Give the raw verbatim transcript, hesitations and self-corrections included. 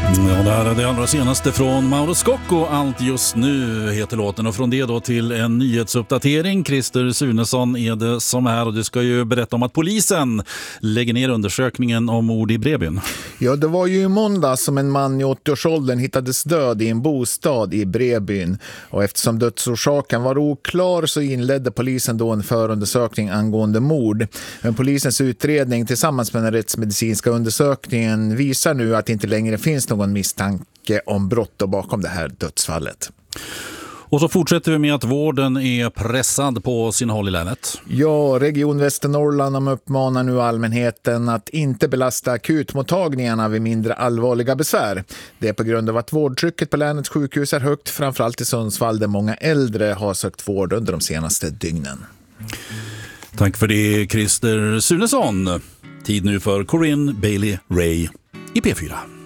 Ja, det här är det allra senaste från Mauro Scocco. Allt just nu heter låten, och från det då till en nyhetsuppdatering. Christer Sunesson är det som är, och du ska ju berätta om att polisen lägger ner undersökningen om mord i Bredbyn. Ja, det var ju i måndag som en man i åttioårsåldern hittades död i en bostad i Bredbyn. Och eftersom dödsorsaken var oklar så inledde polisen då en förundersökning angående mord. Men polisens utredning tillsammans med den rättsmedicinska undersökningen visar nu att det inte längre finns någon misstanke om brott och bakom det här dödsfallet. Och så fortsätter vi med att vården är pressad på sin håll i länet. Ja, Region Västernorrland uppmanar nu allmänheten att inte belasta akutmottagningarna vid mindre allvarliga besvär. Det är på grund av att vårdtrycket på länets sjukhus är högt, framförallt i Sundsvall där många äldre har sökt vård under de senaste dygnen. Tack för det, Christer Sunesson. Tid nu för Corinne Bailey Ray i P fyra.